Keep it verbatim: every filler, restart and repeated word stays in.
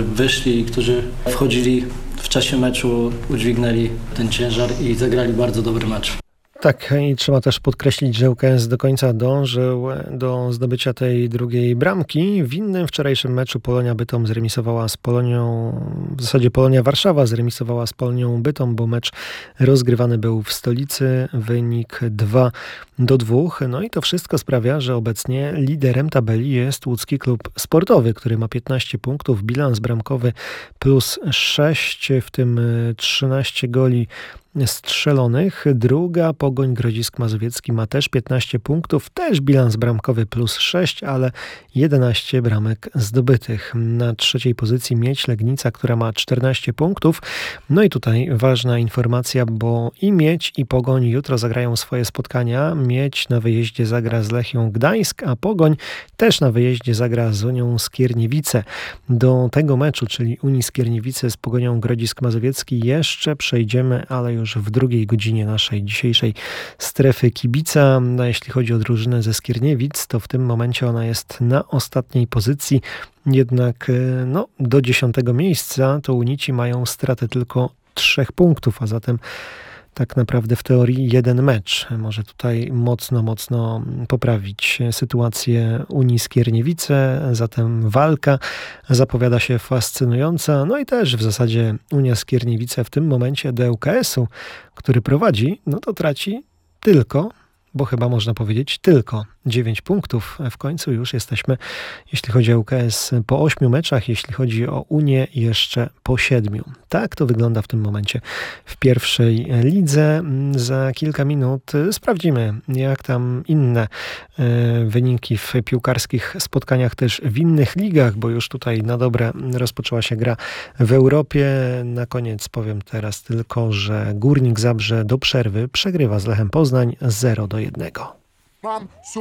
wyszli i którzy wchodzili w czasie meczu, udźwignęli ten ciężar i zagrali bardzo dobry mecz. Tak, i trzeba też podkreślić, że U K S do końca dążył do zdobycia tej drugiej bramki. W innym wczorajszym meczu Polonia Bytom zremisowała z Polonią, w zasadzie Polonia Warszawa zremisowała z Polonią Bytom, bo mecz rozgrywany był w stolicy, wynik dwa do dwóch. No i to wszystko sprawia, że obecnie liderem tabeli jest Łódzki Klub Sportowy, który ma piętnaście punktów, bilans bramkowy plus sześć, w tym trzynaście goli strzelonych. Druga Pogoń Grodzisk Mazowiecki ma też piętnaście punktów, też bilans bramkowy plus sześć, ale jedenaście bramek zdobytych. Na trzeciej pozycji Miedź Legnica, która ma czternaście punktów. No i tutaj ważna informacja, bo i Miedź, i Pogoń jutro zagrają swoje spotkania. Miedź na wyjeździe zagra z Lechią Gdańsk, a Pogoń też na wyjeździe zagra z Unią Skierniewice. Do tego meczu, czyli Unii Skierniewice z Pogonią Grodzisk Mazowiecki, jeszcze przejdziemy, ale już w drugiej godzinie naszej dzisiejszej strefy kibica. No, jeśli chodzi o drużynę ze Skierniewic, to w tym momencie ona jest na ostatniej pozycji, jednak no, do dziesiątego miejsca to Unici mają stratę tylko trzech punktów, a zatem tak naprawdę w teorii jeden mecz może tutaj mocno, mocno poprawić sytuację Unii Skierniewice. Zatem walka zapowiada się fascynująca. No i też w zasadzie Unia Skierniewice w tym momencie do U K S-u, który prowadzi, no to traci tylko, bo chyba można powiedzieć tylko dziewięć punktów. W końcu już jesteśmy, jeśli chodzi o U K S, po ośmiu meczach, jeśli chodzi o Unię jeszcze po siedmiu. Tak to wygląda w tym momencie w pierwszej lidze. Za kilka minut sprawdzimy, jak tam inne wyniki w piłkarskich spotkaniach też w innych ligach, bo już tutaj na dobre rozpoczęła się gra w Europie. Na koniec powiem teraz tylko, że Górnik Zabrze do przerwy przegrywa z Lechem Poznań zero do jednego.